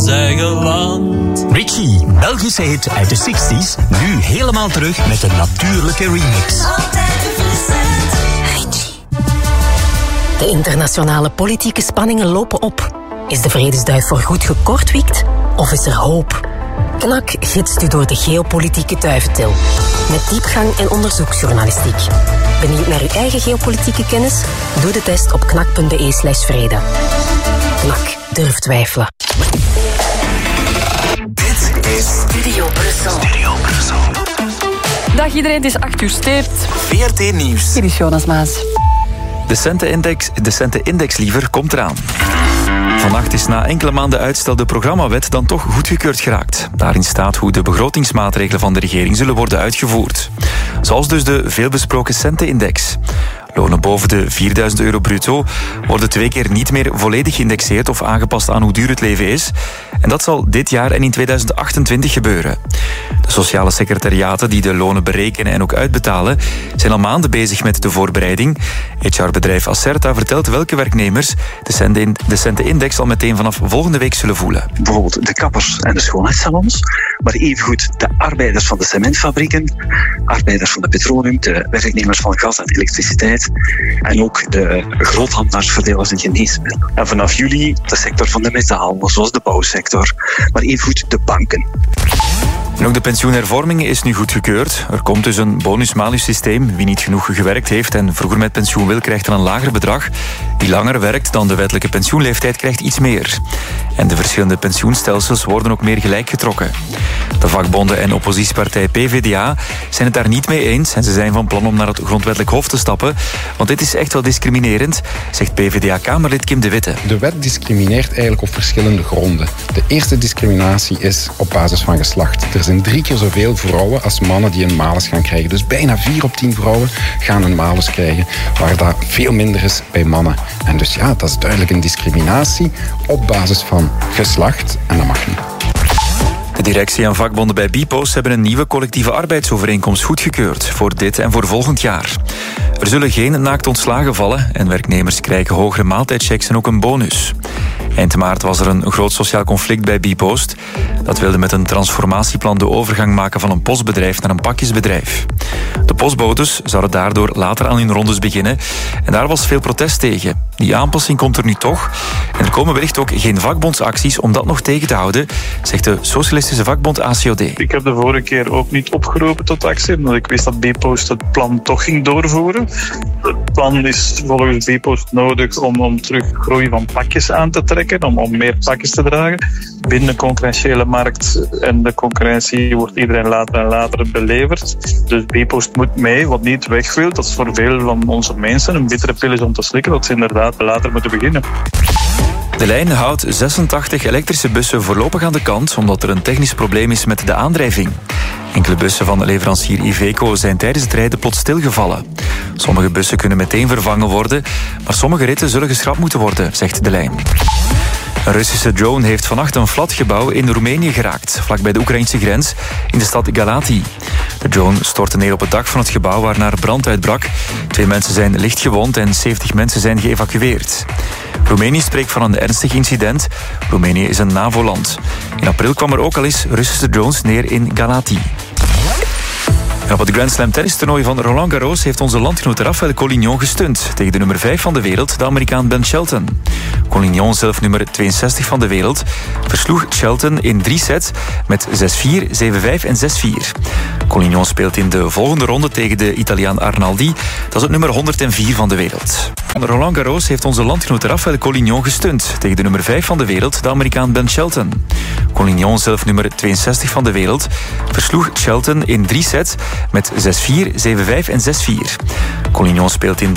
eigen land. Richie, Belgische hit uit de 60s, nu helemaal terug met een natuurlijke remix. Richie. De internationale politieke spanningen lopen op. Is de vredesduif voorgoed gekortwiekt of is er hoop? KNAK gidst u door de geopolitieke duiventil. Met diepgang en onderzoeksjournalistiek. Benieuwd naar uw eigen geopolitieke kennis? Doe de test op knak.be/vrede. KNAK, durf twijfelen. Dit is Studio Brussel. Dag iedereen, het is 8 uur stipt. VRT Nieuws. Hier is Jonas Maas. De centenindex liever komt eraan. Vannacht is na enkele maanden uitstel de programmawet dan toch goedgekeurd geraakt. Daarin staat hoe de begrotingsmaatregelen van de regering zullen worden uitgevoerd. Zoals dus de veelbesproken centenindex. Lonen boven de €4.000 bruto worden 2 keer niet meer volledig geïndexeerd of aangepast aan hoe duur het leven is. En dat zal dit jaar en in 2028 gebeuren. De sociale secretariaten die de lonen berekenen en ook uitbetalen zijn al maanden bezig met de voorbereiding. HR-bedrijf Acerta vertelt welke werknemers de centenindex al meteen vanaf volgende week zullen voelen. Bijvoorbeeld de kappers en de schoonheidssalons, maar evengoed de arbeiders van de cementfabrieken, arbeiders van de petroleum, de werknemers van gas en elektriciteit en ook de groothandelaars, verdelers en geneesmiddelen. En vanaf juli de sector van de metaal, zoals de bouwsector, maar evengoed de banken. En ook de pensioenhervorming is nu goedgekeurd. Er komt dus een bonus-malus-systeem. Wie niet genoeg gewerkt heeft en vroeger met pensioen wil, krijgt dan een lager bedrag. Wie langer werkt dan de wettelijke pensioenleeftijd, krijgt iets meer. En de verschillende pensioenstelsels worden ook meer gelijk getrokken. De vakbonden en oppositiepartij PvdA zijn het daar niet mee eens en ze zijn van plan om naar het grondwettelijk hof te stappen. Want dit is echt wel discriminerend, zegt PvdA-kamerlid Kim de Witte. De wet discrimineert eigenlijk op verschillende gronden. De eerste discriminatie is op basis van geslacht. Er zijn 3 keer zoveel vrouwen als mannen die een malus gaan krijgen. Dus bijna 4 op 10 vrouwen gaan een malus krijgen, waar dat veel minder is bij mannen. En dus ja, dat is duidelijk een discriminatie op basis van geslacht en dat mag niet. De directie en vakbonden bij Bpost hebben een nieuwe collectieve arbeidsovereenkomst goedgekeurd voor dit en voor volgend jaar. Er zullen geen naakt ontslagen vallen en werknemers krijgen hogere maaltijdchecks en ook een bonus. Eind maart was er een groot sociaal conflict bij Bpost. Dat wilde met een transformatieplan de overgang maken van een postbedrijf naar een pakjesbedrijf. De postbodes zouden daardoor later aan hun rondes beginnen en daar was veel protest tegen. Die aanpassing komt er nu toch en er komen wellicht ook geen vakbondsacties om dat nog tegen te houden, zegt de socialistische vakbond ACOD. Ik heb de vorige keer ook niet opgeroepen tot actie, omdat ik wist dat Bpost het plan toch ging doorvoeren. Het plan is volgens Bpost nodig om terug groei van pakjes aan te trekken, om meer pakjes te dragen. Binnen de concurrentiële markt en de concurrentie wordt iedereen later en later beleverd. Dus Bpost moet mee, wat niet weg wil. Dat is voor veel van onze mensen een bittere pil is om te slikken, dat ze inderdaad later moeten beginnen. De lijn houdt 86 elektrische bussen voorlopig aan de kant, omdat er een technisch probleem is met de aandrijving. Enkele bussen van leverancier Iveco zijn tijdens het rijden plots stilgevallen. Sommige bussen kunnen meteen vervangen worden, maar sommige ritten zullen geschrapt moeten worden, zegt de lijn. Een Russische drone heeft vannacht een flatgebouw in Roemenië geraakt, vlakbij de Oekraïnse grens, in de stad Galati. De drone stortte neer op het dak van het gebouw waarna brand uitbrak. 2 mensen zijn licht gewond en 70 mensen zijn geëvacueerd. Roemenië spreekt van een ernstig incident. Roemenië is een NAVO-land. In april kwam er ook al eens Russische drones neer in Galati. En op het Grand Slam tennistoernooi van Roland Garros heeft onze landgenoot Rafael Collignon gestund tegen de nummer 5 van de wereld, de Amerikaan Ben Shelton. Collignon, zelf nummer 62 van de wereld, versloeg Shelton in 3 sets met 6-4, 7-5 en 6-4. Collignon speelt in de volgende ronde tegen de Italiaan Arnaldi. Dat is het nummer 104 van de wereld. Roland Garros heeft onze landgenoot Rafael Collignon gestund tegen de nummer 5 van de wereld, de Amerikaan Ben Shelton. Collignon, zelf nummer 62 van de wereld, versloeg Shelton in 3 sets met 6-4, 7-5 en 6-4. Collignon speelt in